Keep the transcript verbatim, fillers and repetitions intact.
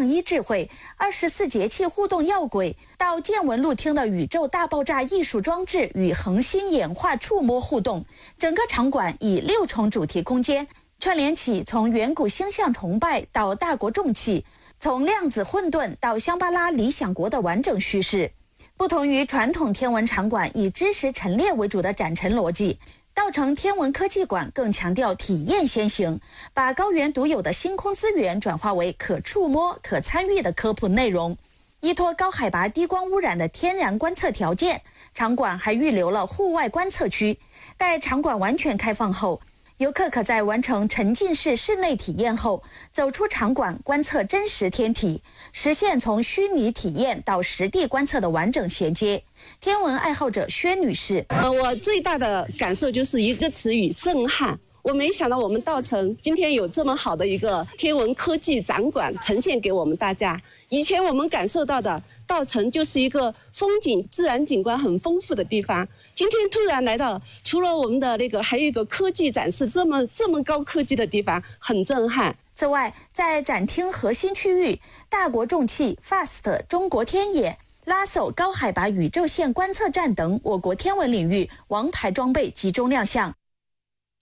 一智慧、二十四节气互动耀轨，到见闻录厅的宇宙大爆炸艺术装置与恒星演化触摸互动，整个场馆以六重主题空间串联起从远古星象崇拜到大国重器，从量子混沌到香巴拉理想国的完整叙事。不同于传统天文场馆以知识陈列为主的展陈逻辑，稻城天文科技馆更强调体验先行，把高原独有的星空资源转化为可触摸、可参与的科普内容。依托高海拔低光污染的天然观测条件，场馆还预留了户外观测区。待场馆完全开放后，游客可在完成沉浸式室内体验后，走出场馆观测真实天体，实现从虚拟体验到实地观测的完整衔接。天文爱好者薛女士， 呃，我最大的感受就是一个词语：震撼。我没想到我们稻城今天有这么好的一个天文科技展馆呈现给我们大家。以前我们感受到的稻城就是一个风景自然景观很丰富的地方，今天突然来到，除了我们的那个，还有一个科技展示这么这么高科技的地方，很震撼。 此外，在展厅核心区域，大国重器 F A S T 中国天眼、拉索高海拔宇宙线观测站等我国天文领域王牌装备集中亮相。